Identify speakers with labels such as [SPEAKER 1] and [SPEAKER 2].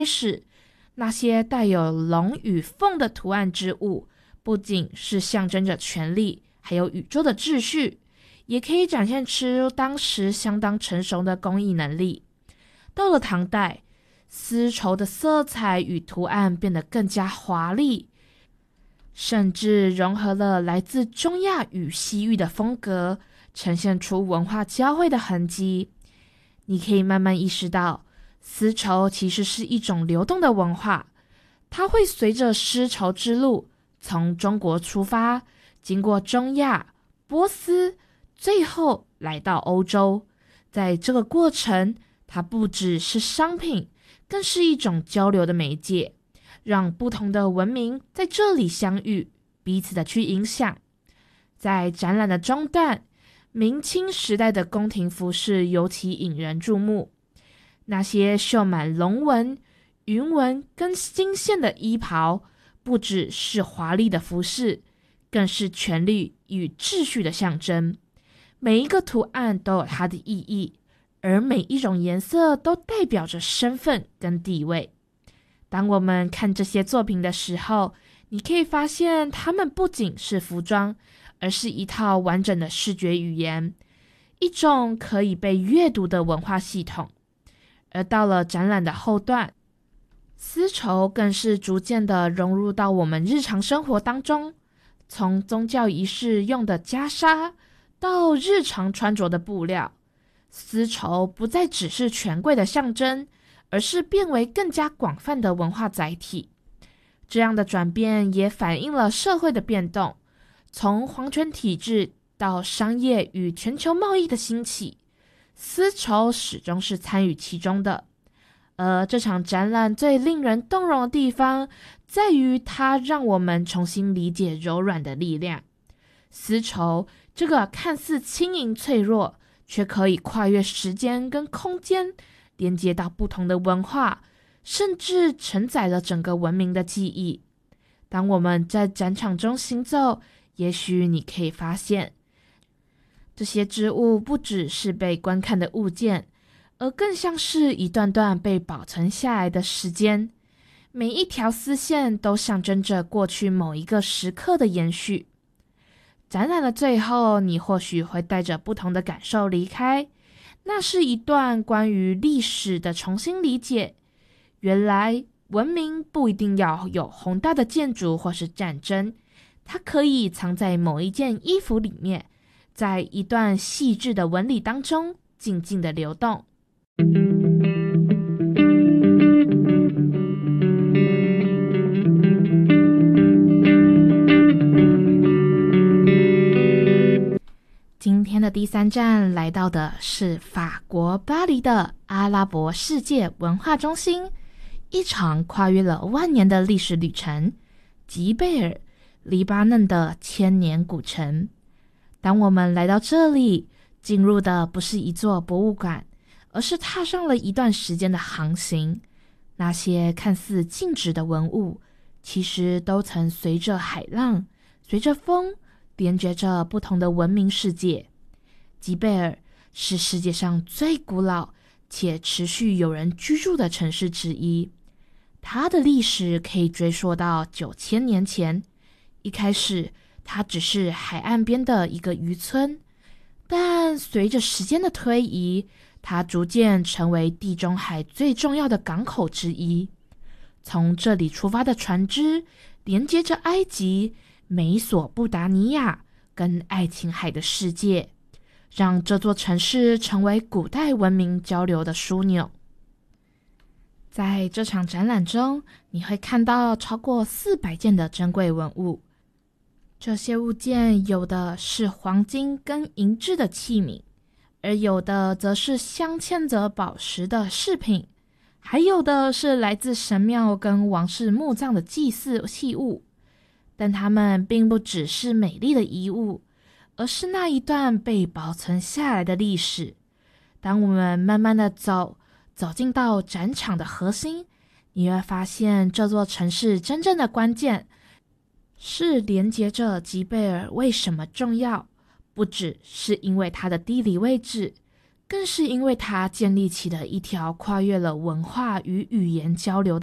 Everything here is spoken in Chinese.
[SPEAKER 1] 始，那些带有龙与凤的图案之物，不仅是象征着权力，还有宇宙的秩序，也可以展现出当时相当成熟的工艺能力。到了唐代，丝绸的色彩与图案变得更加华丽，甚至融合了来自中亚与西域的风格，呈现出文化交汇的痕迹。你可以慢慢意识到，丝绸其实是一种流动的文化，它会随着丝绸之路从中国出发，经过中亚、波斯，最后来到欧洲。在这个过程，它不只是商品，更是一种交流的媒介，让不同的文明在这里相遇，彼此的去影响。在展览的中段，明清时代的宫廷服饰尤其引人注目，那些绣满龙纹、云纹跟金线的衣袍，不只是华丽的服饰，更是权力与秩序的象征。每一个图案都有它的意义，而每一种颜色都代表着身份跟地位。当我们看这些作品的时候，你可以发现它们不仅是服装，而是一套完整的视觉语言，一种可以被阅读的文化系统。而到了展览的后段，丝绸更是逐渐的融入到我们日常生活当中，从宗教仪式用的袈裟，到日常穿着的布料，丝绸不再只是权贵的象征，而是变为更加广泛的文化载体。这样的转变也反映了社会的变动，从皇权体制到商业与全球贸易的兴起，丝绸始终是参与其中的。而这场展览最令人动容的地方，在于它让我们重新理解柔软的力量。丝绸这个看似轻盈脆弱，却可以跨越时间跟空间，连接到不同的文化，甚至承载了整个文明的记忆。当我们在展场中行走，也许你可以发现，这些织物不只是被观看的物件，而更像是一段段被保存下来的时间。每一条丝线都象征着过去某一个时刻的延续。展览的最后，你或许会带着不同的感受离开，那是一段关于历史的重新理解。原来文明不一定要有宏大的建筑或是战争，它可以藏在某一件衣服里面，在一段细致的纹理当中静静的流动。今天的第3站来到的是法国巴黎的阿拉伯世界文化中心，一场跨越了万年的历史旅程——吉贝尔，黎巴嫩的千年古城。当我们来到这里，进入的不是一座博物馆，而是踏上了一段时间的航行。那些看似静止的文物，其实都曾随着海浪，随着风，连接着不同的文明世界。吉贝尔是世界上最古老且持续有人居住的城市之一，它的历史可以追溯到9000年前。一开始，它只是海岸边的一个渔村，但随着时间的推移，它逐渐成为地中海最重要的港口之一。从这里出发的船只，连接着埃及、美索不达尼亚跟爱琴海的世界，让这座城市成为古代文明交流的枢纽。在这场展览中，你会看到超过400件的珍贵文物。这些物件有的是黄金跟银质的器皿，而有的则是镶嵌着宝石的饰品，还有的是来自神庙跟王室墓葬的祭祀器物。但它们并不只是美丽的遗物，而是那一段被保存下来的历史。当我们慢慢的走进到展场的核心，你会发现这座城市真正的关键是连接着吉贝尔为什么重要，不只是因为它的地理位置， 更是因为它建立起了一条跨越了文化与语言交流